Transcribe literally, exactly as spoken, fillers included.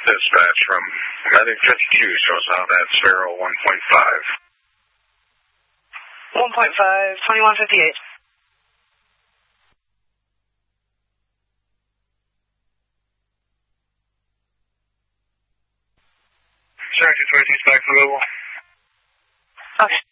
dispatch from, I think fifty-two shows how that's Sparrow one point five. one point five, twenty-one fifty-eight. Section twenty-two, back to Louisville. Okay.